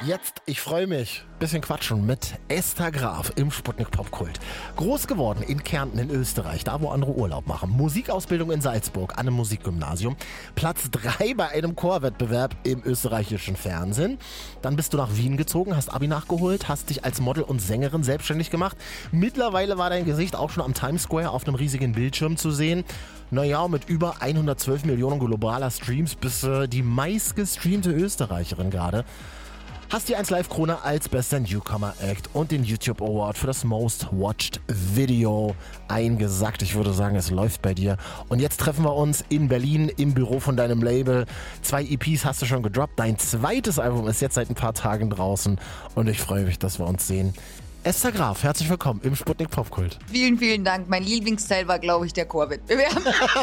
Jetzt, ich freue mich, bisschen quatschen mit Esther Graf im Sputnik Popkult. Groß geworden in Kärnten in Österreich, da wo andere Urlaub machen. Musikausbildung in Salzburg an einem Musikgymnasium. Platz 3 bei einem Chorwettbewerb im österreichischen Fernsehen. Dann bist du nach Wien gezogen, hast Abi nachgeholt, hast dich als Model und Sängerin selbstständig gemacht. Mittlerweile war dein Gesicht auch schon am Times Square auf einem riesigen Bildschirm zu sehen. Naja, mit über 112 Millionen globaler Streams bist du die meistgestreamte Österreicherin gerade. Hast die 1 Live-Krone als bester Newcomer-Act und den YouTube Award für das Most Watched Video eingesackt. Ich würde sagen, es läuft bei dir. Und jetzt treffen wir uns in Berlin im Büro von deinem Label. 2 EPs hast du schon gedroppt. Dein zweites Album ist jetzt seit ein paar Tagen draußen. Und ich freue mich, dass wir uns sehen. Esther Graf, herzlich willkommen im Sputnik Popkult. Vielen, vielen Dank. Mein Lieblingsteil war, glaube ich, der Chorwettbewerb.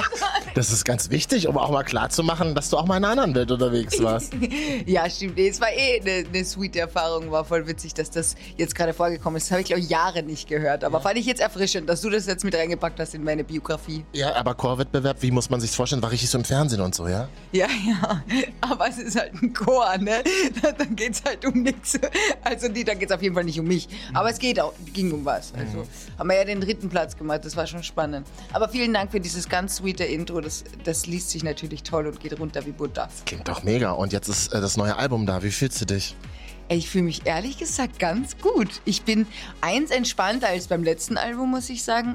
Das ist ganz wichtig, um auch mal klarzumachen, dass du auch mal in einer anderen Welt unterwegs warst. Ja, stimmt. Es war eine sweet Erfahrung. War voll witzig, dass das jetzt gerade vorgekommen ist. Das habe ich, glaube ich, Jahre nicht gehört. Aber fand ich jetzt erfrischend, dass du das jetzt mit reingepackt hast in meine Biografie. Ja, aber Chorwettbewerb, wie muss man sich's vorstellen? War richtig so im Fernsehen und so, ja? Ja. Aber es ist halt ein Chor, ne? Dann geht es halt um nichts. Also da geht es auf jeden Fall nicht um mich. Aber es ging um was. Also haben wir ja den 3. Platz gemacht, das war schon spannend. Aber vielen Dank für dieses ganz sweete Intro, das liest sich natürlich toll und geht runter wie Butter. Klingt doch mega. Und jetzt ist das neue Album da. Wie fühlst du dich? Ich fühle mich ehrlich gesagt ganz gut. Ich bin entspannter als beim letzten Album, muss ich sagen.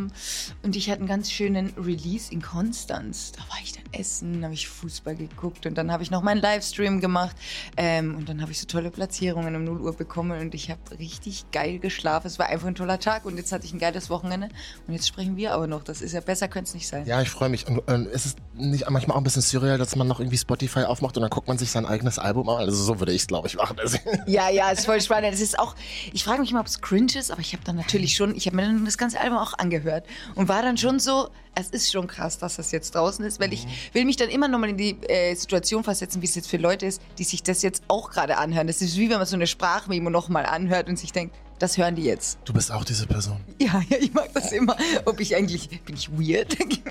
Und ich hatte einen ganz schönen Release in Konstanz. Da war ich dann essen, habe ich Fußball geguckt und dann habe ich noch meinen Livestream gemacht. Und dann habe ich so tolle Platzierungen um 0 Uhr bekommen und ich habe richtig geil geschlafen. Es war einfach ein toller Tag und jetzt hatte ich ein geiles Wochenende. Und jetzt sprechen wir aber noch. Das ist ja besser, könnte es nicht sein. Ja, ich freue mich. Und ist es nicht manchmal auch ein bisschen surreal, dass man noch irgendwie Spotify aufmacht und dann guckt man sich sein eigenes Album an? Also so würde ich es, glaube ich, machen. Ja, ist voll spannend. Es ist auch, ich frage mich mal, ob es cringe ist, aber ich habe mir dann das ganze Album auch angehört und war dann schon so, es ist schon krass, dass das jetzt draußen ist, weil ich will mich dann immer nochmal in die Situation versetzen, wie es jetzt für Leute ist, die sich das jetzt auch gerade anhören. Das ist wie wenn man so eine Sprachmemo nochmal anhört und sich denkt, das hören die jetzt. Du bist auch diese Person. Ja, ich mag das immer. Bin ich weird?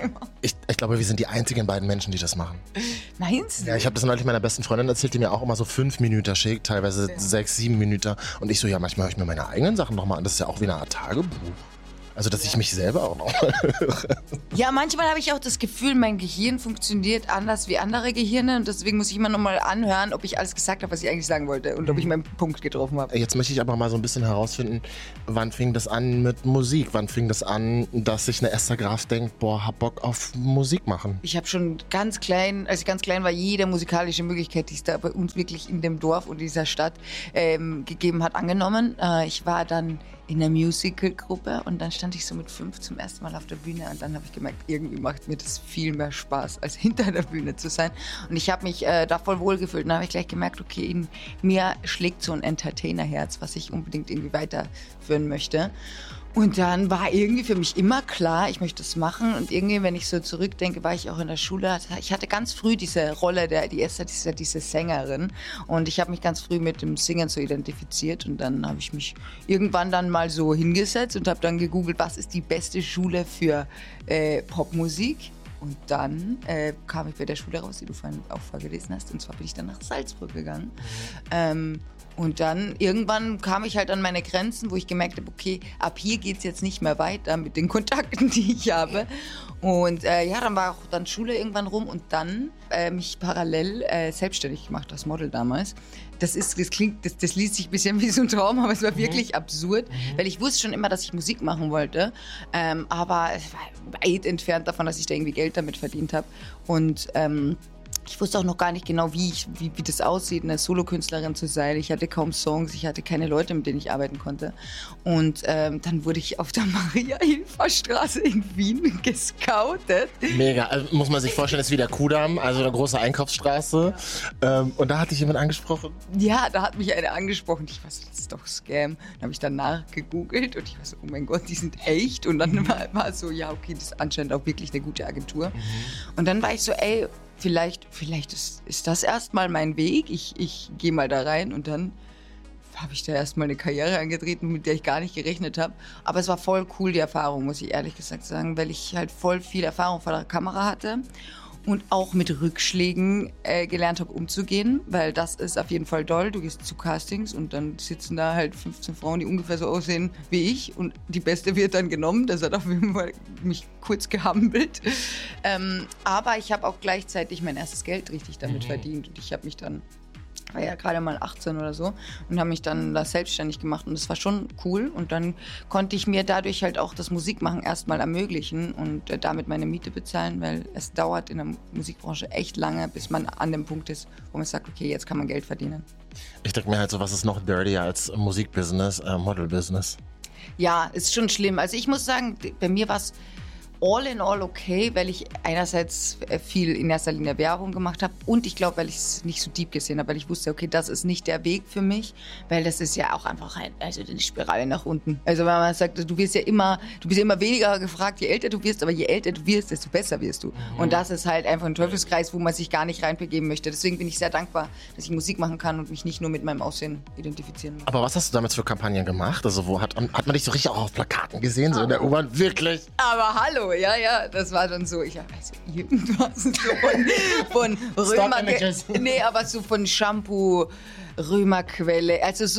Ich glaube, wir sind die einzigen beiden Menschen, die das machen. Meinst du? Ja, ich habe das neulich meiner besten Freundin erzählt, die mir auch immer so 5 Minuten schickt, teilweise 6, 7 Minuten. Und ich so, ja, manchmal höre ich mir meine eigenen Sachen nochmal an. Das ist ja auch wie eine Art Tagebuch. Also, dass ich mich selber auch noch höre. Ja, manchmal habe ich auch das Gefühl, mein Gehirn funktioniert anders wie andere Gehirne und deswegen muss ich immer noch mal anhören, ob ich alles gesagt habe, was ich eigentlich sagen wollte und ob ich meinen Punkt getroffen habe. Jetzt möchte ich aber mal so ein bisschen herausfinden, wann fing das an mit Musik? Wann fing das an, dass sich eine Esther Graf denkt, boah, hab Bock auf Musik machen? Ich habe schon ganz klein, als ich ganz klein war, jede musikalische Möglichkeit, die es da bei uns wirklich in dem Dorf und dieser Stadt gegeben hat, angenommen. Ich war dann in der Musical-Gruppe und dann stand ich so mit 5 zum ersten Mal auf der Bühne und dann habe ich gemerkt, irgendwie macht mir das viel mehr Spaß, als hinter der Bühne zu sein. Und ich habe mich da voll wohl gefühlt und dann habe ich gleich gemerkt, okay, in mir schlägt so ein Entertainer-Herz, was ich unbedingt irgendwie weiterführen möchte. Und dann war irgendwie für mich immer klar, ich möchte das machen. Und irgendwie, wenn ich so zurückdenke, war ich auch in der Schule. Ich hatte ganz früh diese Rolle, die Esther, diese Sängerin. Und ich habe mich ganz früh mit dem Singen so identifiziert. Und dann habe ich mich irgendwann dann mal so hingesetzt und habe dann gegoogelt, was ist die beste Schule für Popmusik. Und dann kam ich bei der Schule raus, die du vorhin auch vorgelesen hast. Und zwar bin ich dann nach Salzburg gegangen. Und dann irgendwann kam ich halt an meine Grenzen, wo ich gemerkt habe, okay, ab hier geht's jetzt nicht mehr weiter mit den Kontakten, die ich habe. Und dann war auch dann Schule irgendwann rum und dann mich parallel selbstständig gemacht als Model damals. Das liest sich ein bisschen wie so ein Traum, aber es war wirklich absurd, weil ich wusste schon immer, dass ich Musik machen wollte, aber es war weit entfernt davon, dass ich da irgendwie Geld damit verdient habe. Und ich wusste auch noch gar nicht genau, wie das aussieht, eine Solokünstlerin zu sein. Ich hatte kaum Songs, ich hatte keine Leute, mit denen ich arbeiten konnte. Und dann wurde ich auf der Maria-Hilfer-Straße in Wien gescoutet. Mega, also muss man sich vorstellen, das ist wie der Kudamm, also eine große Einkaufsstraße. Und da hat dich jemand angesprochen? Ja, da hat mich eine angesprochen. Ich war so, das ist doch Scam. Dann habe ich danach gegoogelt und ich war so, oh mein Gott, die sind echt. Und dann war so, ja, okay, das ist anscheinend auch wirklich eine gute Agentur. Und dann war ich so, ey, Vielleicht ist das erstmal mein Weg. Ich gehe mal da rein und dann habe ich da erstmal eine Karriere angetreten, mit der ich gar nicht gerechnet habe. Aber es war voll cool, die Erfahrung, muss ich ehrlich gesagt sagen, weil ich halt voll viel Erfahrung vor der Kamera hatte und auch mit Rückschlägen gelernt habe, umzugehen, weil das ist auf jeden Fall doll. Du gehst zu Castings und dann sitzen da halt 15 Frauen, die ungefähr so aussehen wie ich und die Beste wird dann genommen. Das hat auf jeden Fall mich kurz gehampelt. Aber ich habe auch gleichzeitig mein erstes Geld richtig damit verdient und ich habe mich dann, war ja gerade mal 18 oder so und habe mich dann da selbstständig gemacht und das war schon cool und dann konnte ich mir dadurch halt auch das Musikmachen erstmal ermöglichen und damit meine Miete bezahlen, weil es dauert in der Musikbranche echt lange, bis man an dem Punkt ist, wo man sagt, okay, jetzt kann man Geld verdienen. Ich denke mir halt so, was ist noch dirtier als Musikbusiness, Modelbusiness? Ja, ist schon schlimm. Also ich muss sagen, bei mir war es all in all okay, weil ich einerseits viel in erster Linie Werbung gemacht habe und ich glaube, weil ich es nicht so deep gesehen habe, weil ich wusste, okay, das ist nicht der Weg für mich, weil das ist ja auch einfach also eine Spirale nach unten. Also wenn man sagt, du bist ja immer weniger gefragt, je älter du wirst, aber je älter du wirst, desto besser wirst du. Und das ist halt einfach ein Teufelskreis, wo man sich gar nicht reinbegeben möchte. Deswegen bin ich sehr dankbar, dass ich Musik machen kann und mich nicht nur mit meinem Aussehen identifizieren muss. Aber was hast du damals für Kampagnen gemacht? Also wo hat man dich so richtig auch auf Plakaten gesehen, so in der U-Bahn? Wirklich? Aber hallo, ja, das war dann so, ich also irgendwas so von Römer, nee, aber so von Shampoo, Römerquelle, also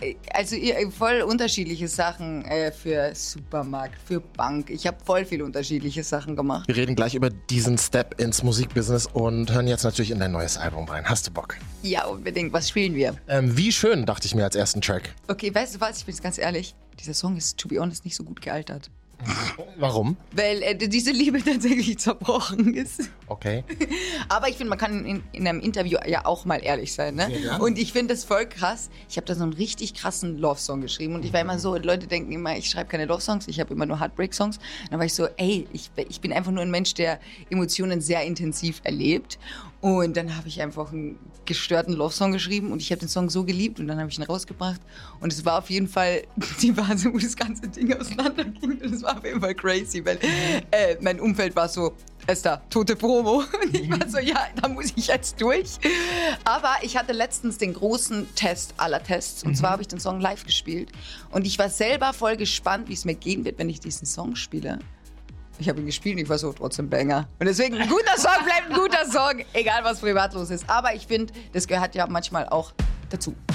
voll unterschiedliche Sachen für Supermarkt, für Bank. Ich habe voll viele unterschiedliche Sachen gemacht. Wir reden gleich über diesen Step ins Musikbusiness und hören jetzt natürlich in dein neues Album rein. Hast du Bock? Ja, unbedingt. Was spielen wir? Wie schön, dachte ich mir als ersten Track. Okay, weißt du was? Ich bin jetzt ganz ehrlich. Dieser Song ist, to be honest, nicht so gut gealtert. Warum? Weil diese Liebe tatsächlich zerbrochen ist. Okay. Aber ich finde, man kann in einem Interview ja auch mal ehrlich sein, ne? Ja. Und ich finde das voll krass. Ich habe da so einen richtig krassen Love-Song geschrieben und ich war immer so, Leute denken immer, ich schreibe keine Love-Songs, ich habe immer nur Heartbreak-Songs. Dann war ich so, ey, ich bin einfach nur ein Mensch, der Emotionen sehr intensiv erlebt. Und dann habe ich einfach einen gestörten Love-Song geschrieben und ich habe den Song so geliebt und dann habe ich ihn rausgebracht. Und es war auf jeden Fall die Phase, wo das ganze Ding auseinanderging. Und es war auf jeden Fall crazy, weil mein Umfeld war so, Esther, tote Promo. Und ich war so, ja, da muss ich jetzt durch. Aber ich hatte letztens den großen Test aller Tests. Und zwar habe ich den Song live gespielt. Und ich war selber voll gespannt, wie es mir gehen wird, wenn ich diesen Song spiele. Ich habe ihn gespielt und ich war so trotzdem Banger. Und deswegen, ein guter Song bleibt ein guter Song, egal was privat los ist. Aber ich finde, das gehört ja manchmal auch dazu.